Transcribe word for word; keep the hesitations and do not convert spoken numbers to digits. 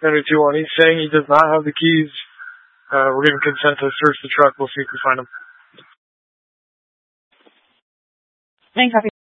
seventy-two one. He's saying he does not have the keys. Uh, we're giving consent to search the truck. We'll see if we find him. Main copy.